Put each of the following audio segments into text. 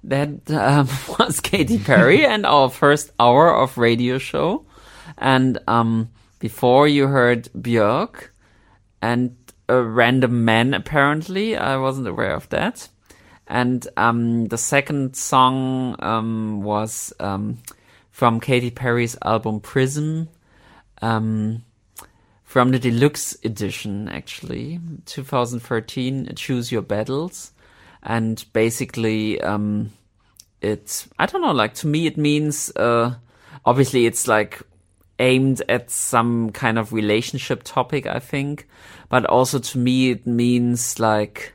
That was Katy Perry and our first hour of radio show. And before you heard Björk and a random man, apparently. I wasn't aware of that. And the second song was from Katy Perry's album Prism, from the deluxe edition, actually, 2013, Choose Your Battles. And basically, it's, I don't know, like, to me it means, obviously it's like aimed at some kind of relationship topic, I think. But also to me it means like,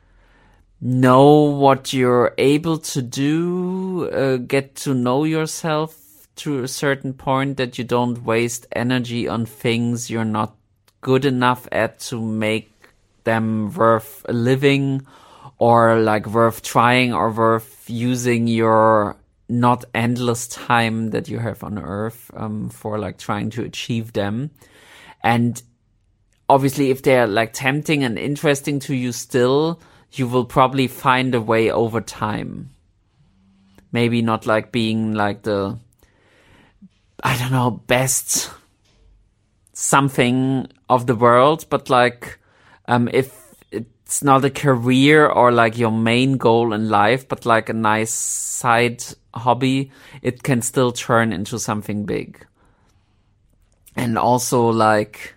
know what you're able to do, get to know yourself to a certain point, that you don't waste energy on things you're not good enough at to make them worth a living, or like worth trying, or worth using your not endless time that you have on Earth for like trying to achieve them. And obviously if they're like tempting and interesting to you still, you will probably find a way over time. Maybe not like being like the, I don't know, best something of the world, but like if it's not a career or like your main goal in life, but like a nice side hobby, it can still turn into something big. And also like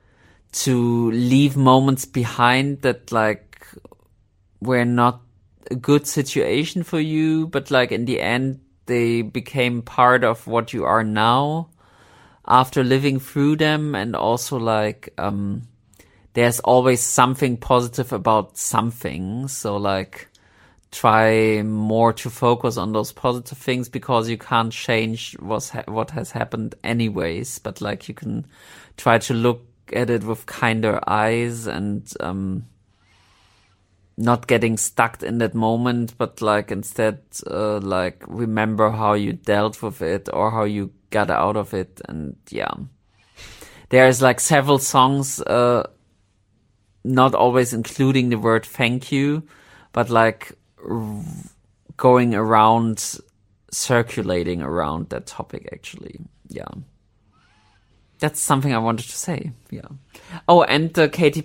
to leave moments behind that like were not a good situation for you, but like in the end they became part of what you are now after living through them. And also like there's always something positive about something, so like try more to focus on those positive things, because you can't change what has happened anyways, but like you can try to look at it with kinder eyes, and not getting stuck in that moment, but like instead like remember how you dealt with it or how you got out of it. And yeah, there's like several songs not always including the word thank you, but like going around, circulating around that topic, actually. Yeah. That's something I wanted to say. Yeah. Oh, and the Katy